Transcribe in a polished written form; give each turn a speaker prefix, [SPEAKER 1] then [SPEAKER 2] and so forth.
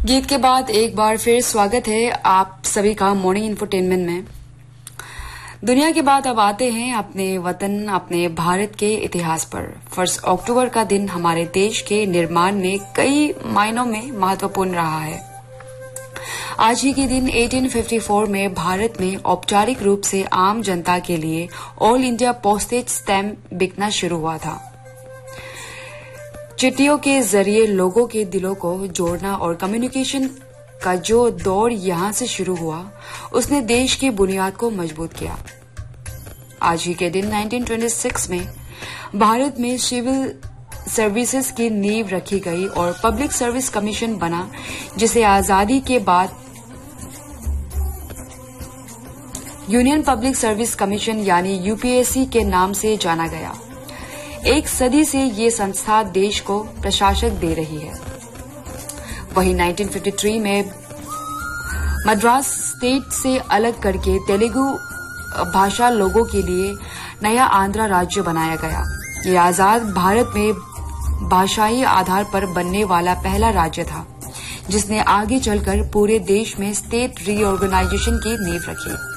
[SPEAKER 1] गीत के बाद एक बार फिर स्वागत है आप सभी का मॉर्निंग इंफोटेनमेंट में। दुनिया के बाद अब आते हैं अपने वतन अपने भारत के इतिहास पर। 1 अक्टूबर का दिन हमारे देश के निर्माण में कई मायनों में महत्वपूर्ण रहा है। आज ही के दिन 1854 में भारत में औपचारिक रूप से आम जनता के लिए ऑल इंडिया पोस्टेज स्टैम्प बिकना शुरू हुआ था। चिट्ठियों के जरिए लोगों के दिलों को जोड़ना और कम्युनिकेशन का जो दौर यहां से शुरू हुआ उसने देश की बुनियाद को मजबूत किया। आज ही के दिन 1926 में भारत में सिविल सर्विसेज की नींव रखी गई और पब्लिक सर्विस कमीशन बना, जिसे आजादी के बाद यूनियन पब्लिक सर्विस कमीशन यानी यूपीएससी के नाम से जाना गया। एक सदी से ये संस्था देश को प्रशासक दे रही है। वहीं 1953 में मद्रास स्टेट से अलग करके तेलुगु भाषा लोगों के लिए नया आंध्र राज्य बनाया गया। ये आजाद भारत में भाषाई आधार पर बनने वाला पहला राज्य था, जिसने आगे चलकर पूरे देश में स्टेट रीऑर्गेनाइजेशन की नींव रखी।